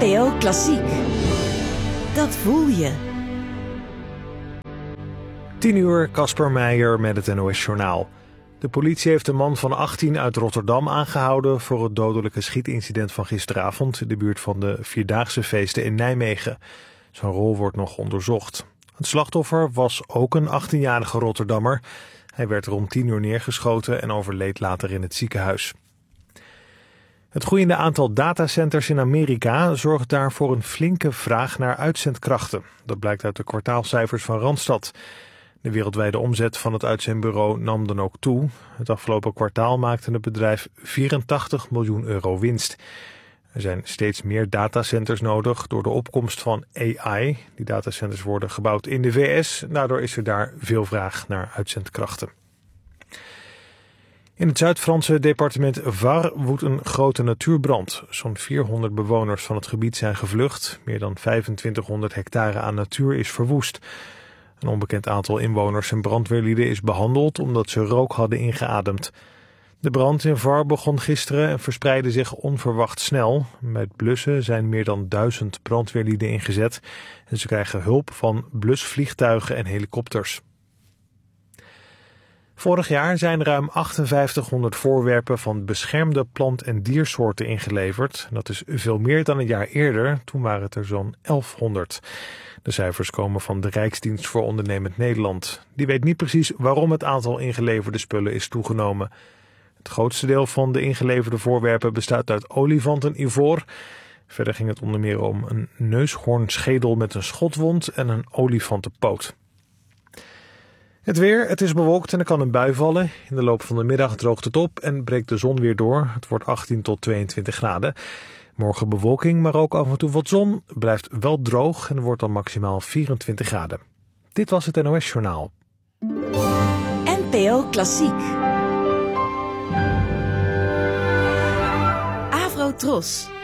NPO Klassiek. Dat voel je. 10:00, Casper Meijer met het NOS-journaal. De politie heeft een man van 18 uit Rotterdam aangehouden voor het dodelijke schietincident van gisteravond in de buurt van de Vierdaagse feesten in Nijmegen. Zijn rol wordt nog onderzocht. Het slachtoffer was ook een 18-jarige Rotterdammer. Hij werd rond 10:00 neergeschoten en overleed later in het ziekenhuis. Het groeiende aantal datacenters in Amerika zorgt daar voor een flinke vraag naar uitzendkrachten. Dat blijkt uit de kwartaalcijfers van Randstad. De wereldwijde omzet van het uitzendbureau nam dan ook toe. Het afgelopen kwartaal maakte het bedrijf €84 miljoen winst. Er zijn steeds meer datacenters nodig door de opkomst van AI. Die datacenters worden gebouwd in de VS. Daardoor is er daar veel vraag naar uitzendkrachten. In het Zuid-Franse departement Var woedt een grote natuurbrand. Zo'n 400 bewoners van het gebied zijn gevlucht. Meer dan 2500 hectare aan natuur is verwoest. Een onbekend aantal inwoners en brandweerlieden is behandeld omdat ze rook hadden ingeademd. De brand in Var begon gisteren en verspreidde zich onverwacht snel. Bij het blussen zijn meer dan 1000 brandweerlieden ingezet. En ze krijgen hulp van blusvliegtuigen en helikopters. Vorig jaar zijn ruim 5800 voorwerpen van beschermde plant- en diersoorten ingeleverd. Dat is veel meer dan een jaar eerder, toen waren het er zo'n 1100. De cijfers komen van de Rijksdienst voor Ondernemend Nederland. Die weet niet precies waarom het aantal ingeleverde spullen is toegenomen. Het grootste deel van de ingeleverde voorwerpen bestaat uit olifant en ivoor. Verder ging het onder meer om een neushoornschedel met een schotwond en een olifantenpoot. Het weer, het is bewolkt en er kan een bui vallen. In de loop van de middag droogt het op en breekt de zon weer door. Het wordt 18 tot 22 graden. Morgen bewolking, maar ook af en toe wat zon. Blijft wel droog en wordt dan maximaal 24 graden. Dit was het NOS-journaal. NPO Klassiek. Avro Tros.